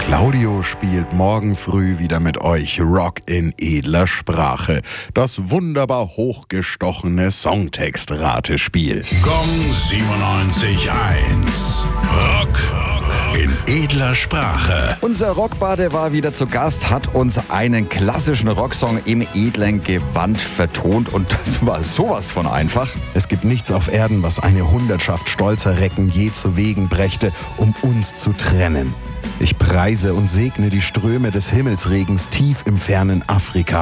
Claudio spielt morgen früh wieder mit euch Rock in edler Sprache. Das wunderbar hochgestochene Songtext-Ratespiel. Gong 97.1. Rock in edler Sprache. Unser Rockbade war wieder zu Gast, hat uns einen klassischen Rocksong im edlen Gewand vertont und das war sowas von einfach. Es gibt nichts auf Erden, was eine Hundertschaft stolzer Recken je zu Wegen brächte, um uns zu trennen. Ich preise und segne die Ströme des Himmelsregens tief im fernen Afrika.